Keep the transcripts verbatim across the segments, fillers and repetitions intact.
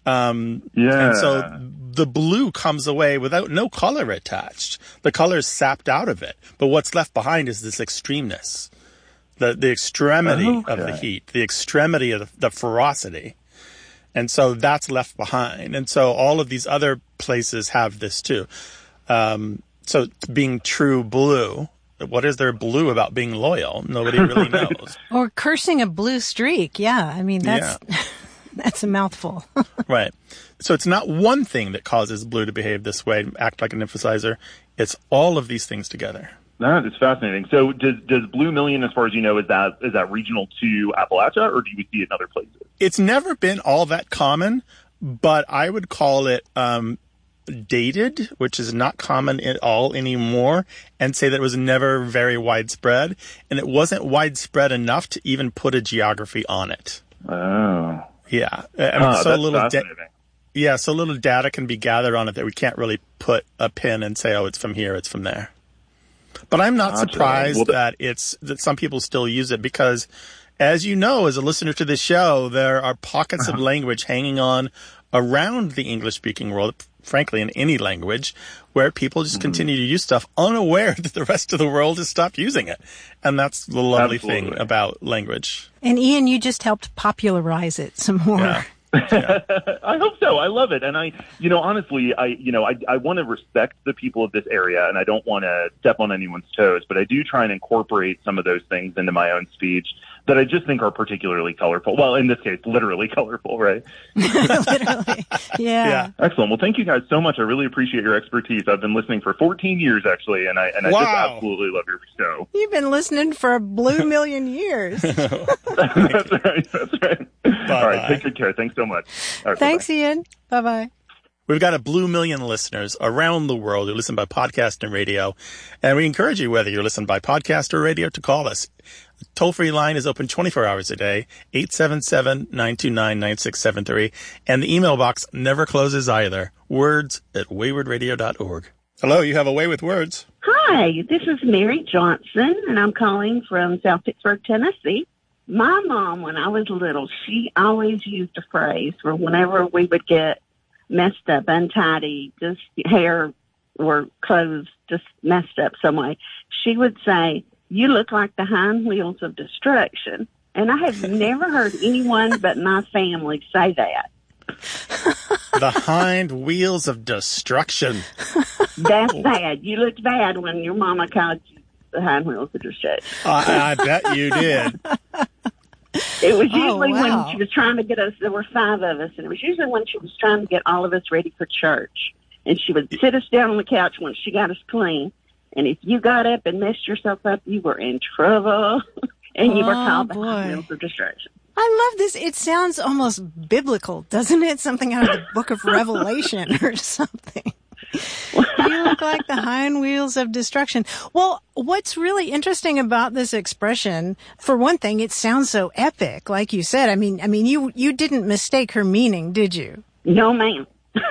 Um, yeah. And so the blue comes away without no color attached. The color is sapped out of it. But what's left behind is this extremeness, the the extremity okay. of the heat, the extremity of the, the ferocity. And so that's left behind. And so all of these other places have this too. Um, so being true blue, what is there blue about being loyal? Nobody really knows. Or cursing a blue streak. Yeah. I mean, that's, yeah. that's a mouthful. Right. So it's not one thing that causes blue to behave this way, act like an emphasizer. It's all of these things together. That is fascinating. So does does blue million, as far as you know, is that is that regional to Appalachia, or do you see it in other places? It's never been all that common, but I would call it um, dated, which is not common at all anymore, and say that it was never very widespread, and it wasn't widespread enough to even put a geography on it. Oh. Yeah. I mean, oh, so that's little fascinating. Da- yeah, so little data can be gathered on it that we can't really put a pin and say, oh, it's from here, it's from there. But I'm not gotcha. surprised well, th- that it's that some people still use it because, as you know, as a listener to this show, there are pockets uh-huh. of language hanging on around the English-speaking world, frankly, in any language, where people just mm-hmm. continue to use stuff unaware that the rest of the world has stopped using it. And that's the lovely Absolutely. thing about language. And Ian, you just helped popularize it some more. Yeah. Yeah. I hope so. I love it. And I, you know, honestly, I, you know, I, I want to respect the people of this area and I don't want to step on anyone's toes, but I do try and incorporate some of those things into my own speech that I just think are particularly colorful. Well, in this case, literally colorful, right? Literally. Yeah. yeah. Excellent. Well, thank you guys so much. I really appreciate your expertise. I've been listening for fourteen years actually, and I, and I wow. just absolutely love your show. You've been listening for a blue million years. That's right. That's right. Bye-bye. All right. Take good care. Thanks so much. All right, Thanks, bye-bye. Ian. Bye-bye. We've got a blue million listeners around the world who listen by podcast and radio. And we encourage you, whether you're listening by podcast or radio, to call us. The toll-free line is open twenty-four hours a day, eight seven seven, nine two nine, nine six seven three. And the email box never closes either. Words at wayward radio dot org. Hello, you have a way with words. Hi, this is Mary Johnson, and I'm calling from South Pittsburgh, Tennessee. My mom, when I was little, she always used a phrase for whenever we would get messed up, untidy, just hair or clothes just messed up some way. She would say, "You look like the hind wheels of destruction." And I have never heard anyone but my family say that. The hind wheels of destruction. That's bad. You looked bad when your mama called you the hind wheels of destruction. I, I bet you did. It was usually oh, wow. when she was trying to get us, there were five of us, and it was usually when she was trying to get all of us ready for church. And she would sit us down on the couch once she got us clean. And if you got up and messed yourself up, you were in trouble. And you oh, were called the boy. hind wheels of destruction. I love this. It sounds almost biblical, doesn't it? Something out of the book of Revelation or something. You look like the hind wheels of destruction. Well, what's really interesting about this expression, for one thing, it sounds so epic, like you said. I mean, I mean, you, you didn't mistake her meaning, did you? No, ma'am.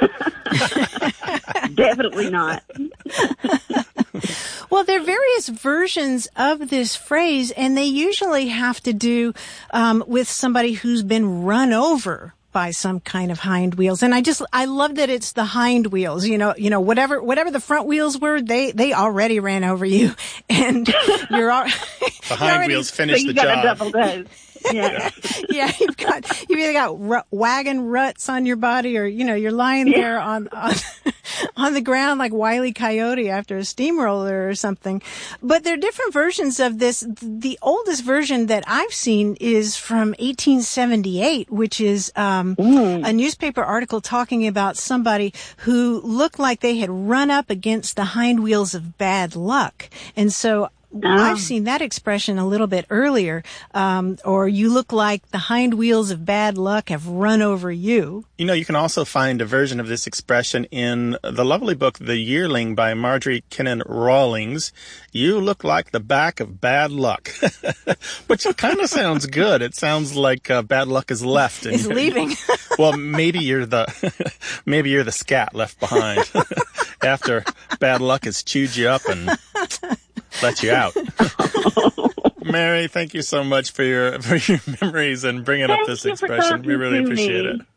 Definitely not. Well, there are various versions of this phrase, and they usually have to do um, with somebody who's been run over by some kind of hind wheels. And I just, I love that it's the hind wheels, you know, you know, whatever, whatever the front wheels were, they, they already ran over you. And you're all, the hind already, wheels finished so you the got job. a double dose. Yeah. Yeah, you've got, you've either got r- wagon ruts on your body or, you know, you're lying Yeah. there on, on, on the ground like Wile E. Coyote after a steamroller or something. But there are different versions of this. The oldest version that I've seen is from eighteen seventy-eight, which is, um, Mm. a newspaper article talking about somebody who looked like they had run up against the hind wheels of bad luck. And so I've seen that expression a little bit earlier, um, or you look like the hind wheels of bad luck have run over you. You know, you can also find a version of this expression in the lovely book, The Yearling by Marjorie Kinnan Rawlings. You look like the back of bad luck. Which kind of sounds good. It sounds like uh, bad luck is left. And Is leaving. Well, maybe you're the, maybe you're the scat left behind after bad luck has chewed you up and let you out. Mary, thank you so much for your for your memories and bringing Thank up this you for expression. We talking really to appreciate me. it.